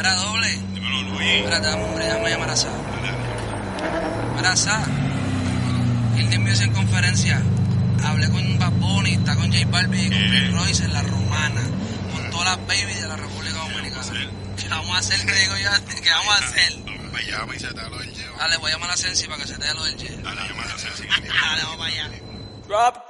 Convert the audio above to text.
Mira, doble. Dímelo, Luis. Espérate, hombre, déjame llamar a Sa. Mira, Sa. Hilde Music en conferencia. Hablé con Bad Bunny, está con J Balvin y con Prince Royce en La Romana. Con todas las babies de la República Dominicana. ¿Qué vamos a hacer? ¿Qué digo yo? ¿Qué vamos a hacer? Me llama y se te da lo del G. Dale, voy a llamar a Sensi para que se te dé lo del G. Dale, llama a Sensi. Dale, vamos para allá. Drop